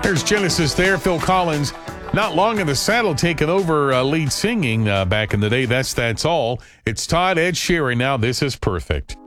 There's Genesis there. Phil Collins, not long in the saddle, taking over lead singing back in the day. That's all. It's Todd, Ed Sheeran now. This is perfect.